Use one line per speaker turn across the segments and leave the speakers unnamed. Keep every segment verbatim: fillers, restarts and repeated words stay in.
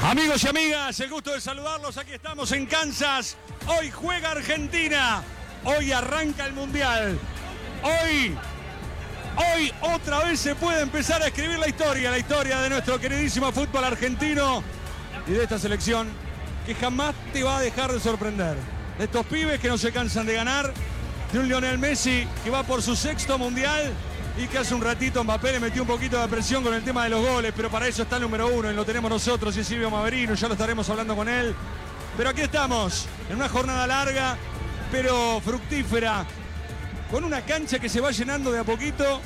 Amigos y amigas, el gusto de saludarlos. Aquí estamos en Kansas. Hoy juega Argentina. Hoy arranca el Mundial. Hoy, hoy otra vez se puede empezar a escribir la historia. La historia de nuestro queridísimo fútbol argentino y de esta selección que jamás te va a dejar de sorprender. De estos pibes que no se cansan de ganar. De un Lionel Messi que va por su sexto Mundial y que hace un ratito Mbappé le metió un poquito de presión con el tema de los goles, pero para eso está el número uno y lo tenemos nosotros y Silvio Maverino, ya lo estaremos hablando con él. Pero aquí estamos, en una jornada larga, pero fructífera, con una cancha que se va llenando de a poquito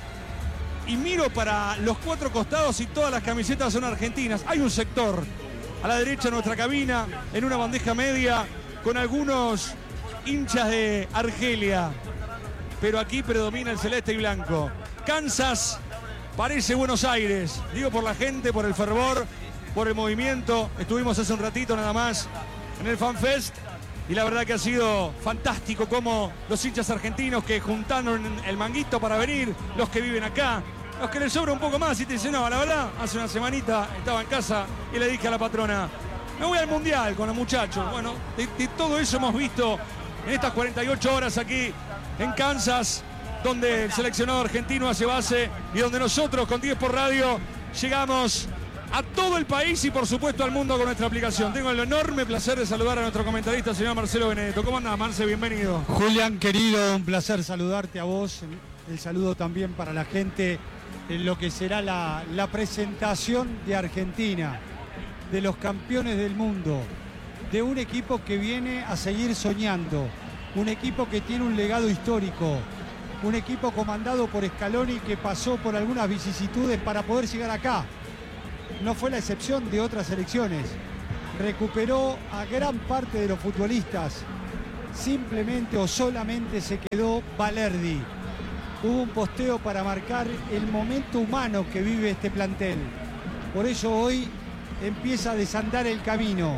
y miro para los cuatro costados y todas las camisetas son argentinas. Hay un sector a la derecha de nuestra cabina, en una bandeja media, con algunos hinchas de Argelia, pero aquí predomina el celeste y blanco. Kansas parece Buenos Aires, digo por la gente, por el fervor, por el movimiento. Estuvimos hace un ratito nada más en el FanFest y la verdad que ha sido fantástico como los hinchas argentinos que juntaron el manguito para venir, los que viven acá, los que les sobra un poco más y te dicen, no, la verdad, hace una semanita estaba en casa y le dije a la patrona, me voy al Mundial con los muchachos. Bueno, de, de todo eso hemos visto en estas cuarenta y ocho horas aquí en Kansas, donde el seleccionado argentino hace base y donde nosotros con diez por Radio llegamos a todo el país y por supuesto al mundo con nuestra aplicación. Tengo el enorme placer de saludar a nuestro comentarista, señor Marcelo Benedetto. ¿Cómo andás, Marce? Bienvenido.
Julián, querido, un placer saludarte a vos. El saludo también para la gente en lo que será la, la presentación de Argentina, de los campeones del mundo, de un equipo que viene a seguir soñando, un equipo que tiene un legado histórico, un equipo comandado por Scaloni que pasó por algunas vicisitudes para poder llegar acá. No fue la excepción de otras selecciones. Recuperó a gran parte de los futbolistas. Simplemente o solamente se quedó Balerdi. Hubo un posteo para marcar el momento humano que vive este plantel. Por eso hoy empieza a desandar el camino.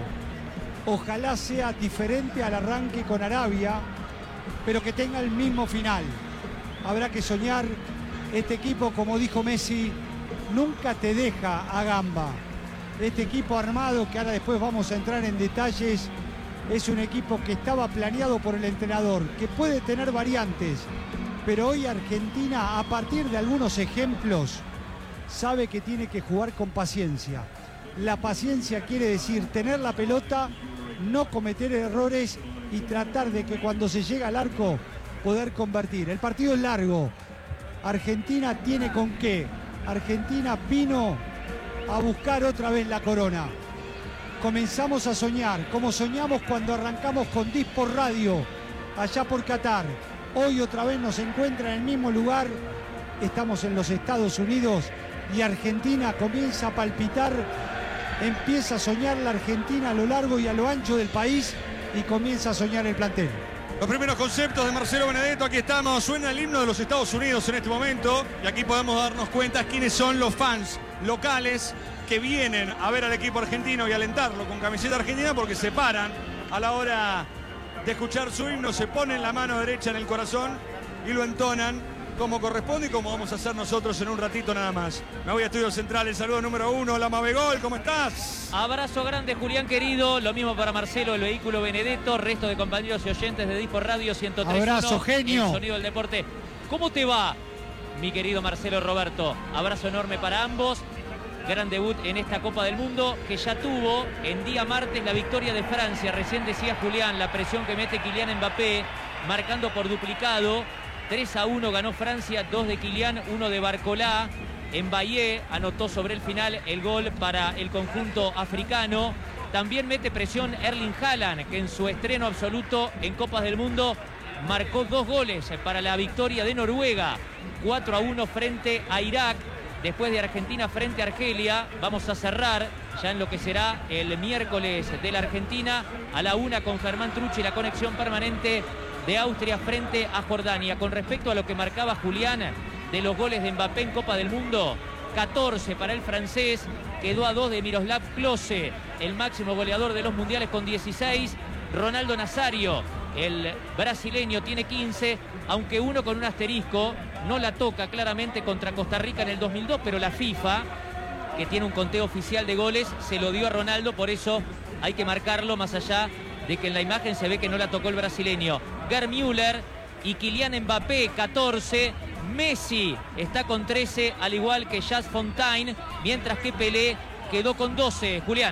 Ojalá sea diferente al arranque con Arabia, pero que tenga el mismo final. Habrá que soñar. Este equipo, como dijo Messi, nunca te deja a gamba. Este equipo armado, que ahora después vamos a entrar en detalles, es un equipo que estaba planeado por el entrenador, que puede tener variantes, pero hoy Argentina, a partir de algunos ejemplos, sabe que tiene que jugar con paciencia. La paciencia quiere decir tener la pelota, no cometer errores y tratar de que cuando se llega al arco poder convertir. El partido es largo. Argentina tiene con qué. Argentina vino a buscar otra vez la corona. Comenzamos a soñar, como soñamos cuando arrancamos con diez por Radio, allá por Qatar. Hoy otra vez nos encuentra en el mismo lugar. Estamos en los Estados Unidos y Argentina comienza a palpitar. Empieza a soñar la Argentina a lo largo y a lo ancho del país y comienza a soñar el plantel.
Los primeros conceptos de Marcelo Benedetto, aquí estamos. Suena el himno de los Estados Unidos en este momento y aquí podemos darnos cuenta quiénes son los fans locales que vienen a ver al equipo argentino y alentarlo con camiseta argentina porque se paran a la hora de escuchar su himno, se ponen la mano derecha en el corazón y lo entonan como corresponde y como vamos a hacer nosotros en un ratito nada más. Me voy a Estudios Centrales, saludo número uno, la Mavegol, ¿cómo estás?
Abrazo grande, Julián querido, lo mismo para Marcelo, el vehículo Benedetto, resto de compañeros y oyentes de Dispo Radio ciento tres punto uno.
Abrazo, genio.
El sonido del deporte. ¿Cómo te va, mi querido Marcelo Roberto? Abrazo enorme para ambos. Gran debut en esta Copa del Mundo que ya tuvo en día martes la victoria de Francia. Recién decía Julián, la presión que mete Kylian Mbappé, marcando por duplicado. tres a uno ganó Francia, dos de Kylian, uno de Barcolá. Mbaye anotó sobre el final el gol para el conjunto africano. También mete presión Erling Haaland, que en su estreno absoluto en Copas del Mundo marcó dos goles para la victoria de Noruega. cuatro a uno frente a Irak. Después de Argentina frente a Argelia, vamos a cerrar ya en lo que será el miércoles de la Argentina a la una con Germán Trucci, la conexión permanente de Austria frente a Jordania. Con respecto a lo que marcaba Julián de los goles de Mbappé en Copa del Mundo, catorce para el francés, quedó a dos de Miroslav Klose, el máximo goleador de los mundiales con dieciséis. Ronaldo Nazario, el brasileño, tiene quince, aunque uno con un asterisco, no la toca claramente contra Costa Rica en el dos mil dos, pero la FIFA que tiene un conteo oficial de goles, se lo dio a Ronaldo, por eso hay que marcarlo, más allá de que en la imagen se ve que no la tocó el brasileño. Gerd Müller y Kylian Mbappé, catorce. Messi está con trece, al igual que Just Fontaine, mientras que Pelé quedó con doce. Julián.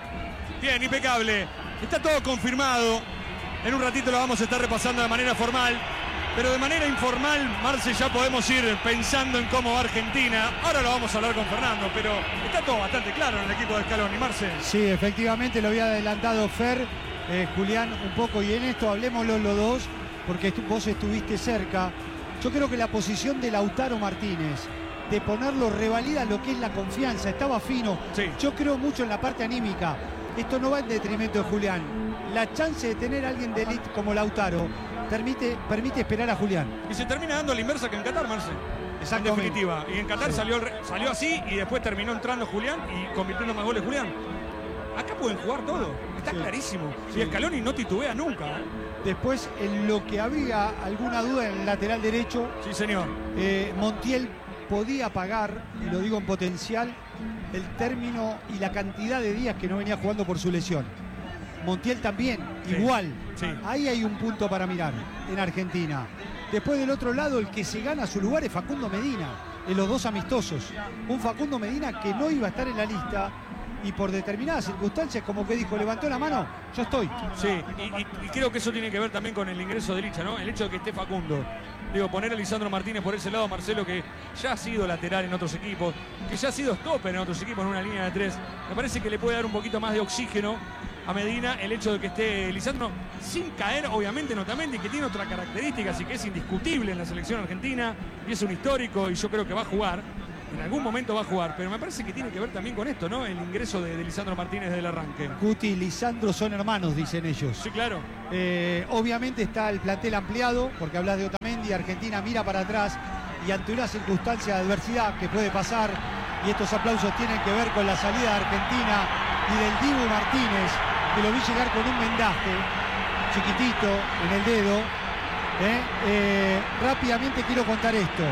Bien, impecable. Está todo confirmado. En un ratito lo vamos a estar repasando de manera formal. Pero de manera informal, Marce, ya podemos ir pensando en cómo va Argentina. Ahora lo vamos a hablar con Fernando, pero está todo bastante claro en el equipo de Scaloni, Marce.
Sí, efectivamente lo había adelantado Fer, eh, Julián, un poco. Y en esto hablemoslo los dos, porque vos estuviste cerca. Yo creo que la posición de Lautaro Martínez, de ponerlo, revalida lo que es la confianza. Estaba fino.
Sí.
Yo creo mucho en la parte anímica. Esto no va en detrimento de Julián. La chance de tener a alguien de élite como Lautaro permite, permite esperar a Julián.
Y se termina dando la inversa que en Qatar, Marce. En definitiva. Y en Qatar sí. salió, salió así y después terminó entrando Julián y convirtiendo más goles Julián. Acá pueden jugar todo. Está sí. clarísimo. Sí. Y Scaloni no titubea nunca. ¿eh?
Después, en lo que había alguna duda en el lateral derecho.
Sí, señor.
Eh, Montiel podía pagar, y lo digo en potencial, el término y la cantidad de días que no venía jugando por su lesión. Montiel también, sí, igual. Sí. Ahí hay un punto para mirar en Argentina. Después del otro lado, el que se gana su lugar es Facundo Medina, en los dos amistosos. Un Facundo Medina que no iba a estar en la lista y por determinadas circunstancias, como que dijo, levantó la mano, yo estoy.
Sí, y, y, y creo que eso tiene que ver también con el ingreso de Licha, ¿no? El hecho de que esté Facundo. Digo, poner a Lisandro Martínez por ese lado, Marcelo, que ya ha sido lateral en otros equipos, que ya ha sido stopper en otros equipos en una línea de tres. Me parece que le puede dar un poquito más de oxígeno a Medina el hecho de que esté Lisandro, sin caer obviamente en Otamendi, que tiene otra característica, así que es indiscutible en la selección argentina y es un histórico y yo creo que va a jugar. En algún momento va a jugar, pero me parece que tiene que ver también con esto, ¿no? El ingreso de, de Lisandro Martínez del arranque.
Guti y Lisandro son hermanos, dicen ellos.
Sí, claro.
Eh, obviamente está el plantel ampliado, porque hablas de Otamendi, Argentina mira para atrás y ante una circunstancia de adversidad que puede pasar, y estos aplausos tienen que ver con la salida de Argentina y del Dibu Martínez, que lo vi llegar con un vendaje chiquitito en el dedo. ¿eh? Eh, rápidamente quiero contar esto.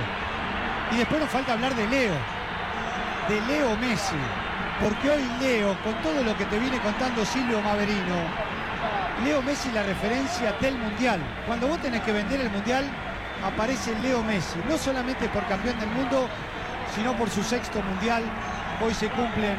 Y después nos falta hablar de Leo, de Leo Messi, porque hoy Leo, con todo lo que te viene contando Silvio Maverino, Leo Messi la referencia del Mundial. Cuando vos tenés que vender el Mundial, aparece Leo Messi, no solamente por campeón del mundo, sino por su sexto Mundial. Hoy se cumplen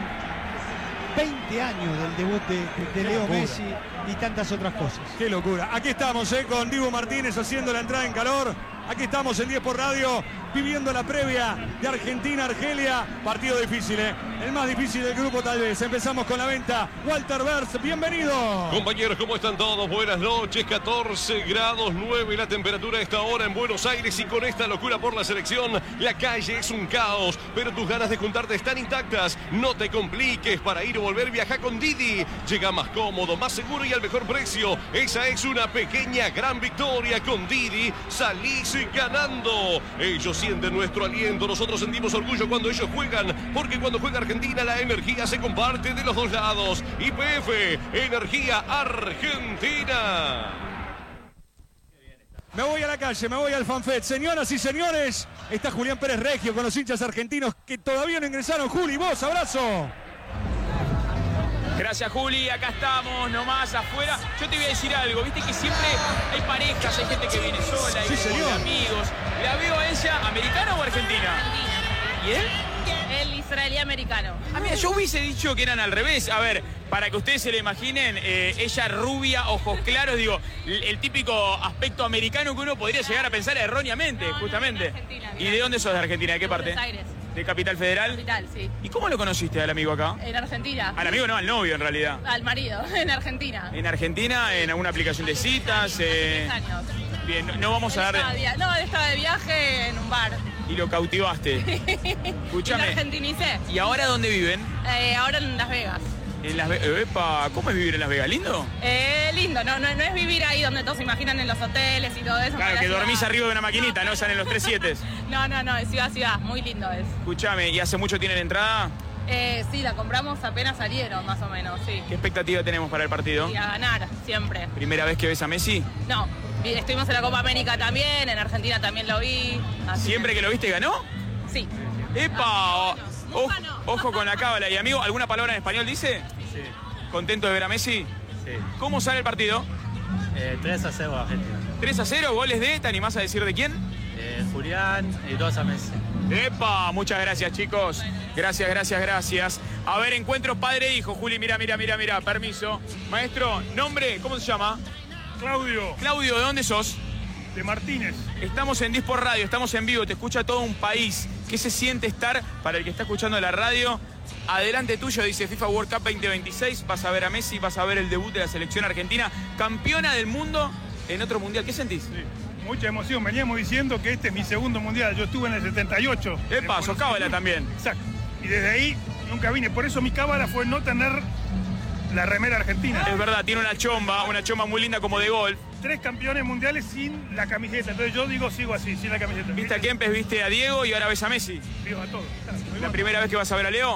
veinte años del debut de, de Leo locura. Messi y tantas otras cosas.
Qué locura. Aquí estamos eh, con Dibu Martínez haciendo la entrada en calor. Aquí estamos en diez por Radio, viviendo la previa de Argentina-Argelia. Partido difícil, ¿eh? El más difícil del grupo tal vez. Empezamos con la venta. Walter Bers, bienvenido.
Compañeros, ¿cómo están todos? Buenas noches. catorce grados nueve la temperatura a esta hora en Buenos Aires, y con esta locura por la selección, la calle es un caos, pero tus ganas de juntarte están intactas. No te compliques. Para ir o volver, viaja con Didi. Llega más cómodo, más seguro y al mejor precio. Esa es una pequeña gran victoria. Con Didi salís ganando. Ellos sienten nuestro aliento, nosotros sentimos orgullo cuando ellos juegan, porque cuando juega Argentina la energía se comparte de los dos lados. Y P F, Energía Argentina.
Me voy a la calle, me voy al FanFest. Señoras y señores, está Julián Pérez Reggio con los hinchas argentinos que todavía no ingresaron. Juli, vos, abrazo.
Gracias, Juli, acá estamos, nomás afuera. Yo te voy a decir algo, viste que siempre hay parejas, hay gente que viene sola, hay
sí, señor.
amigos. ¿La veo a ella americana o argentina?
Argentina.
¿Y él?
El israelí americano.
Ah, mira, yo hubiese dicho que eran al revés. A ver, para que ustedes se le imaginen, eh, ella rubia, ojos claros, digo, el, el típico aspecto americano que uno podría llegar a pensar erróneamente, no, justamente.
Argentina,
¿Y de dónde sos de Argentina? ¿De qué parte?
Buenos Aires.
¿De Capital Federal?
Capital, sí.
¿Y cómo lo conociste al amigo acá?
En Argentina.
Al amigo no, al novio en realidad.
Al marido, en Argentina.
¿En Argentina? ¿En alguna aplicación de citas?
Eh... Tres años.
Bien, no, no vamos a dar...
No, él estaba de viaje en un bar.
Y lo cautivaste. Escúchame.
Y lo argentinicé.
¿Y ahora dónde viven?
Eh, ahora en Las Vegas.
En Las Vegas. Epa, ¿cómo es vivir en Las Vegas? ¿Lindo?
Eh, lindo, no, no, no es vivir ahí donde todos se imaginan en los hoteles y todo eso.
Claro, que dormís arriba de una maquinita, no, no salen los tres siete.
No, no, no, es ciudad a ciudad, muy lindo es.
Escúchame, ¿y hace mucho tienen entrada?
Eh, sí, la compramos apenas salieron, más o menos, sí.
¿Qué expectativa tenemos para el partido?
Y a ganar, siempre.
¿Primera vez que ves a Messi?
No, estuvimos en la Copa América también, en Argentina también lo vi.
¿Siempre que... que lo viste ganó?
Sí.
¡Epa! Ojo,
Búfalo.
ojo con la cábala. Y amigo, ¿alguna palabra en español dice?
Sí,
¿Contento de ver a Messi?
sí.
¿Cómo sale el partido?
Eh, tres a cero Argentina.
tres a cero, goles de, ¿te animás a decir de quién?
Eh, Julián y dos a Messi.
¡Epa! Muchas gracias, chicos. Gracias, gracias, gracias. A ver, encuentro padre e hijo. Juli, mira, mira, mira, mira. Permiso. Maestro, nombre, ¿cómo se llama?
Claudio,
Claudio, ¿de dónde sos?
de Martínez.
Estamos en Dispor Radio, estamos en vivo, te escucha todo un país. ¿Qué se siente estar, para el que está escuchando la radio, adelante tuyo, dice FIFA World Cup veinte veintiséis, vas a ver a Messi, vas a ver el debut de la selección argentina, campeona del mundo en otro mundial? ¿Qué sentís?
Sí, mucha emoción. Veníamos diciendo que este es mi segundo mundial. Yo estuve en el setenta y ocho.
Epa, sos cábala también.
Exacto. Y desde ahí nunca vine. Por eso mi cábala fue no tener la remera argentina.
Es verdad, tiene una chomba, una chomba muy linda como de golf.
Tres campeones mundiales sin la camiseta. Entonces yo digo, sigo así, sin la camiseta.
Viste a Kempes, viste a Diego y ahora ves a Messi.
Digo a todos.
¿La primera vez que vas a ver a Leo?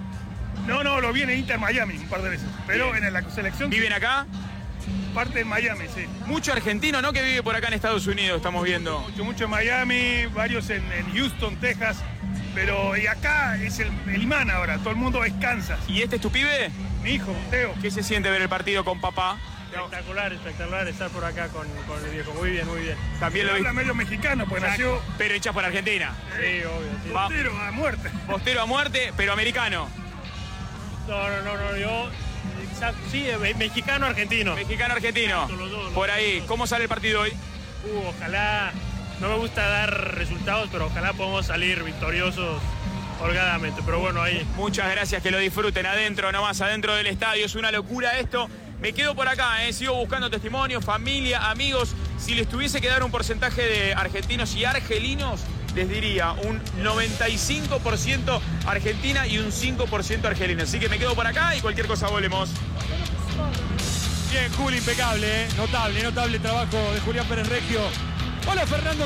No, no, lo vi en Inter Miami un par de veces. Pero
Bien.
en la selección.
¿Viven acá?
Parte en Miami, sí.
Mucho argentino, ¿no? Que vive por acá en Estados Unidos, estamos viendo.
Mucho, mucho en Miami, varios en, en Houston, Texas. Pero y acá es el, el imán ahora. Todo el mundo es Kansas.
¿Y este es tu pibe?
Mi hijo, Teo.
¿Qué se siente ver el partido con papá?
Espectacular, espectacular estar por acá con, con el viejo. Muy bien, muy bien.
También lo
Habla
vi.
medio mexicano, pues nació
Pero hinchas por Argentina.
Sí, obvio. Sí.
Va.
postero a muerte.
Postero a muerte, pero americano.
No, no, no, no, yo. Sí, mexicano, argentino.
Mexicano argentino.
Los dos, los
Por
dos,
ahí.
los dos.
¿Cómo sale el partido hoy?
Uh, ojalá. No me gusta dar resultados, pero ojalá podamos salir victoriosos holgadamente. Pero bueno, ahí.
Muchas gracias, que lo disfruten adentro nomás, adentro del estadio. Es una locura esto. Me quedo por acá, ¿eh? Sigo buscando testimonios, familia, amigos. Si les tuviese que dar un porcentaje de argentinos y argelinos, les diría un noventa y cinco por ciento Argentina y un cinco por ciento argelino. Así que me quedo por acá y cualquier cosa volvemos.
Bien, Juli, impecable, ¿eh? Notable, notable trabajo de Julián Pérez Reggio. Hola, Fernando.